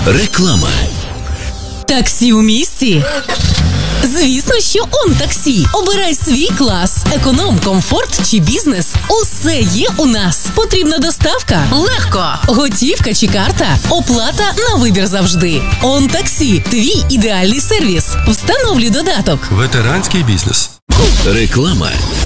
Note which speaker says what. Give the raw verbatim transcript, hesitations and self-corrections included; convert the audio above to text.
Speaker 1: Реклама.
Speaker 2: Таксі у місті? Звісно, що ОнТаксі. Обирай свій клас. Економ, комфорт чи бізнес. Усе є у нас. Потрібна доставка? Легко. Готівка чи карта? Оплата на вибір завжди. ОнТаксі. Твій ідеальний сервіс. Встановлюй додаток.
Speaker 1: Ветеранський бізнес. Реклама.